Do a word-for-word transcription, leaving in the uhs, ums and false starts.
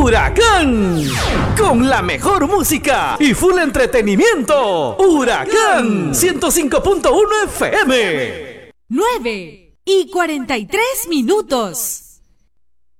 Huracán, con la mejor música y full entretenimiento. Huracán ciento cinco punto uno F M. nueve y cuarenta y tres minutos.